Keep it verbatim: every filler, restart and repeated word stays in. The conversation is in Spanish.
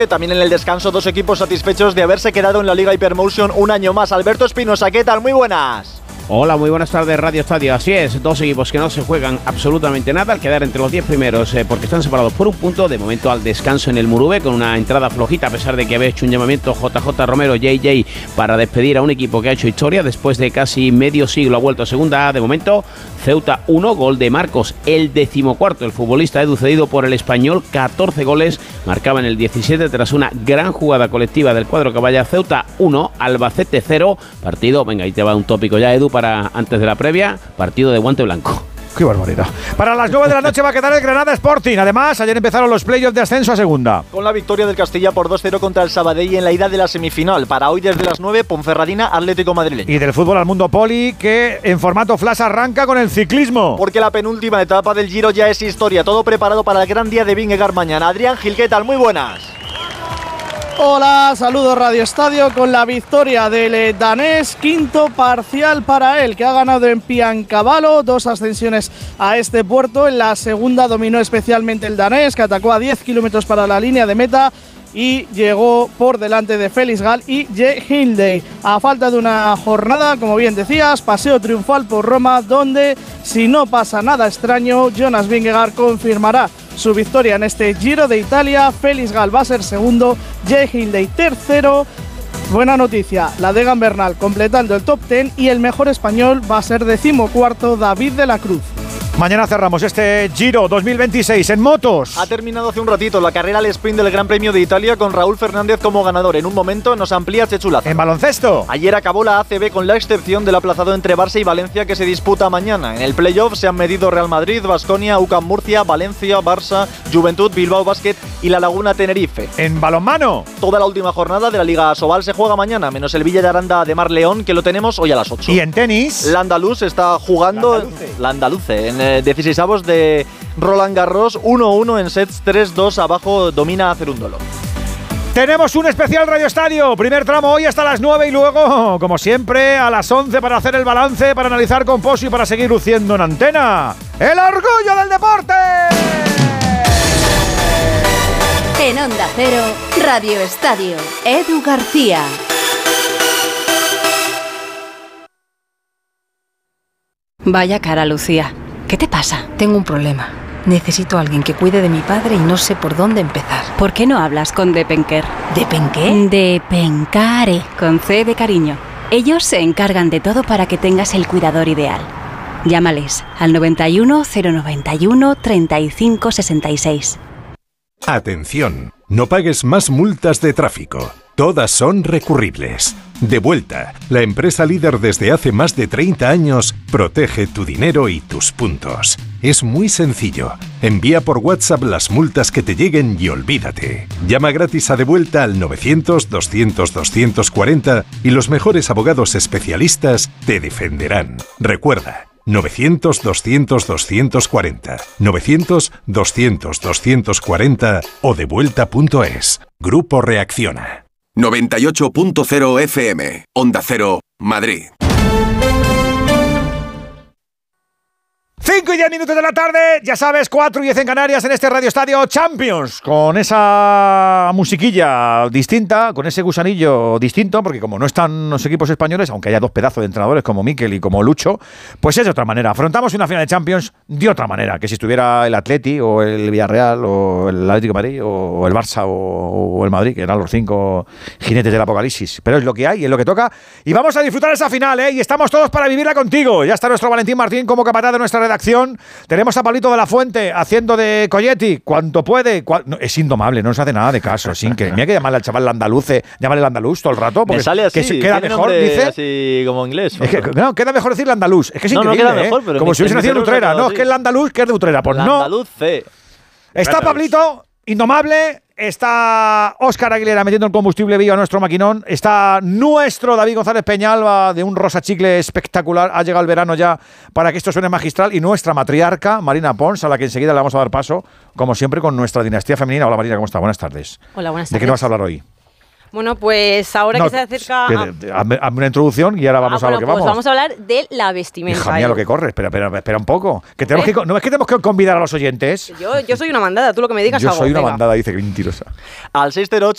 También en el descanso, dos equipos satisfechos de haberse quedado en la Liga Hypermotion un año más. Alberto Espinosa, ¿qué tal? Muy buenas. Hola, muy buenas tardes, Radio Estadio. Así es, dos equipos que no se juegan absolutamente nada al quedar entre los diez primeros, eh, porque están separados por un punto. De momento al descanso en el Murube, con una entrada flojita, a pesar de que había hecho un llamamiento J J Romero, J J, para despedir a un equipo que ha hecho historia. Después de casi medio siglo ha vuelto a Segunda A. De momento, Ceuta uno, gol de Marcos, el decimocuarto. El futbolista Edu, cedido por el Español, catorce goles, marcaba en el diecisiete tras una gran jugada colectiva del cuadro caballa. Ceuta uno, Albacete cero. Partido, venga, ahí te va un tópico ya, Edu, para antes de la previa, partido de guante blanco. ¡Qué barbaridad! Para las nueve de la noche va a quedar el Granada Sporting. Además, ayer empezaron los playoffs de ascenso a segunda. Con la victoria del Castilla por dos cero contra el Sabadell en la ida de la semifinal. Para hoy desde las nueve, Ponferradina, Atlético Madrileño. Y del fútbol al mundo poli, que en formato flash arranca con el ciclismo. Porque la penúltima etapa del Giro ya es historia. Todo preparado para el gran día de Vingegaard mañana. Adrián Gil, ¿qué tal? Muy buenas. Hola, saludos Radio Estadio con la victoria del danés, quinto parcial para él, que ha ganado en Piancavallo, dos ascensiones a este puerto. En la segunda dominó especialmente el danés, que atacó a diez kilómetros para la línea de meta y llegó por delante de Félix Gall y Jay Hindley. A falta de una jornada, como bien decías, paseo triunfal por Roma, donde, si no pasa nada extraño, Jonas Vingegaard confirmará su victoria en este Giro de Italia. Félix Gall va a ser segundo, Jay Hindley tercero. Buena noticia, la de Egan Bernal completando el top diez, y el mejor español va a ser decimocuarto, David de la Cruz. Mañana cerramos este Giro dos mil veintiséis en motos. Ha terminado hace un ratito la carrera al sprint del Gran Premio de Italia con Raúl Fernández como ganador. En un momento nos amplía Chechulazo. En baloncesto. Ayer acabó la A C B con la excepción del aplazado entre Barça y Valencia, que se disputa mañana. En el playoff se han medido Real Madrid, Baskonia, U C A M Murcia, Valencia, Barça, Juventud, Bilbao Basket y La Laguna Tenerife. En balonmano. Toda la última jornada de la Liga Asobal se juega mañana, menos el Villa de Aranda de Mar León, que lo tenemos hoy a las ocho. Y en tenis. La Andaluz está jugando. La Andaluce. La Andaluce en eh, dieciseisavos de Roland Garros, uno uno en sets, tres dos abajo, domina a Cerúndolo. Tenemos un especial Radio Estadio, primer tramo hoy hasta las nueve y luego, como siempre, a las once para hacer el balance, para analizar con Pozo y para seguir luciendo en antena el orgullo del deporte. En Onda Cero, Radio Estadio, Edu García. Vaya cara, Lucía. ¿Qué te pasa? Tengo un problema. Necesito a alguien que cuide de mi padre y no sé por dónde empezar. ¿Por qué no hablas con Depenker? ¿Depenqué? Depencare, con C de cariño. Ellos se encargan de todo para que tengas el cuidador ideal. Llámales al noventa y uno, cero noventa y uno, treinta y cinco sesenta y seis. Atención, no pagues más multas de tráfico. Todas son recurribles. Devuelta, la empresa líder desde hace más de treinta años, protege tu dinero y tus puntos. Es muy sencillo. Envía por WhatsApp las multas que te lleguen y olvídate. Llama gratis a Devuelta al novecientos, doscientos, doscientos cuarenta y los mejores abogados especialistas te defenderán. Recuerda, novecientos, doscientos, doscientos cuarenta, novecientos, doscientos, doscientos cuarenta o devuelta punto es. Grupo Reacciona. noventa y ocho punto cero F M, Onda Cero, Madrid. cinco y diez minutos de la tarde, ya sabes, cuatro y diez en Canarias en este Radio Estadio Champions, con esa musiquilla distinta, con ese gusanillo distinto, porque como no están los equipos españoles, aunque haya dos pedazos de entrenadores como Mikel y como Lucho, pues es de otra manera. Afrontamos una final de Champions de otra manera, que si estuviera el Atleti o el Villarreal o el Atlético de Madrid o el Barça o, o el Madrid, que eran los cinco jinetes del apocalipsis. Pero es lo que hay, es lo que toca, y vamos a disfrutar esa final, ¿eh? Y estamos todos para vivirla contigo. Ya está nuestro Valentín Martín como capataz de nuestra redacción. Tenemos a Pablito de la Fuente haciendo de Colletti cuanto puede. Cu no, es indomable, no nos hace nada de caso. Sin que mira que llamarle al chaval andaluce, llamarle el andaluz todo el rato. Porque me sale así, que queda mejor, dice. Así como inglés. Es que, no, queda mejor decir el andaluz. Es que es no, increíble, no queda mejor, ¿eh? pero Como si hubiese nacido en Utrera. No, es que el andaluz que es de Utrera. Pues el no. Andaluz C. Está Pablito, indomable. Está Óscar Aguilera metiendo el combustible vivo a nuestro maquinón. Está nuestro David González Peñalba de un rosa chicle espectacular. Ha llegado el verano ya para que esto suene magistral. Y nuestra matriarca, Marina Pons, a la que enseguida le vamos a dar paso, como siempre, con nuestra dinastía femenina. Hola Marina, ¿cómo está? Buenas tardes. Hola, buenas tardes. ¿De qué nos vas a hablar hoy? Bueno, pues ahora no, que se acerca... Que, de, hazme una introducción y ahora vamos ah, a bueno, lo que pues vamos. vamos a hablar de la vestimenta. Hija mía, lo que corre. Espera, espera, espera un poco. Que tenemos que, no es que tenemos que convidar a los oyentes. Yo, yo soy una mandada, tú lo que me digas Yo hago. soy una venga. mandada, dice que mentirosa. Al seis cero ocho